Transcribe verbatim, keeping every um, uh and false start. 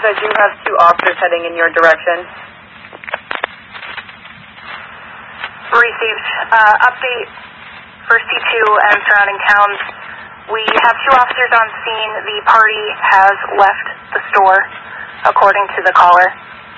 I do have two officers heading in your direction. Received. Uh, update for C two and surrounding towns. We have two officers on scene. The party has left the store, according to the caller.